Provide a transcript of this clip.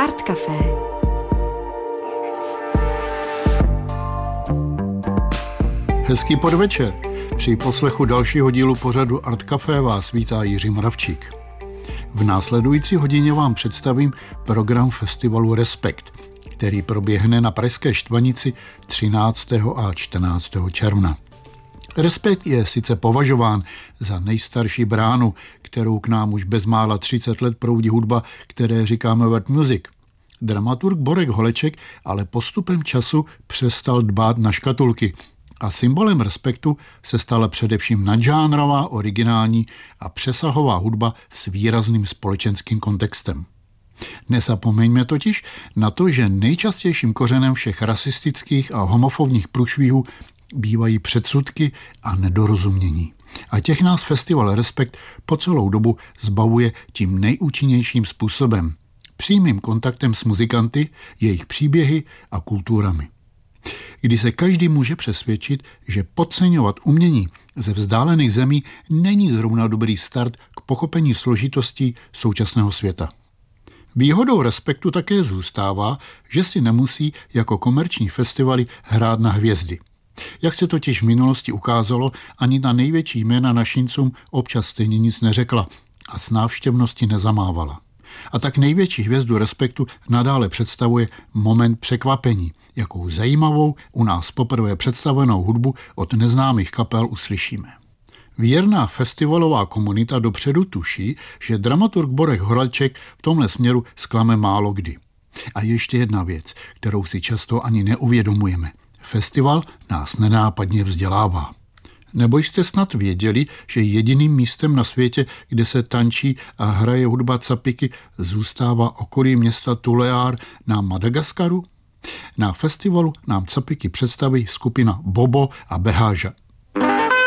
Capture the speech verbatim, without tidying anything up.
Art Café. Hezký podvečer. Při poslechu dalšího dílu pořadu Art Café vás vítá Jiří Moravčík. V následující hodině vám představím program festivalu Respekt, který proběhne na Pražské Štvanici třináctého a čtrnáctého června. Respekt je sice považován za nejstarší bránu, kterou k nám už bezmála třicet let proudí hudba, které říkáme world music. Dramaturg Borek Holeček ale postupem času přestal dbát na škatulky a symbolem Respektu se stala především nadžánrová, originální a přesahová hudba s výrazným společenským kontextem. Nezapomeňme totiž na to, že nejčastějším kořenem všech rasistických a homofobních průšvihů bývají předsudky a nedorozumění. A těch nás festival Respekt po celou dobu zbavuje tím nejúčinnějším způsobem. Přímým kontaktem s muzikanty, jejich příběhy a kulturami. Kdy se každý může přesvědčit, že podceňovat umění ze vzdálených zemí není zrovna dobrý start k pochopení složitostí současného světa. Výhodou Respektu také zůstává, že si nemusí jako komerční festivaly hrát na hvězdy. Jak se totiž v minulosti ukázalo, ani na největší jména našincům občas stejně nic neřekla a s návštěvnosti nezamávala. A tak největší hvězdu Respektu nadále představuje Moment překvapení, jakou zajímavou u nás poprvé představenou hudbu od neznámých kapel uslyšíme. Věrná festivalová komunita dopředu tuší, že dramaturg Borek Holeček v tomhle směru zklame málo kdy. A ještě jedna věc, kterou si často ani neuvědomujeme. Festival nás nenápadně vzdělává. Nebo jste snad věděli, že jediným místem na světě, kde se tančí a hraje hudba capiky, zůstává okolí města Tuleár na Madagaskaru? Na festivalu nám capiky představí skupina Bobo a Beháža.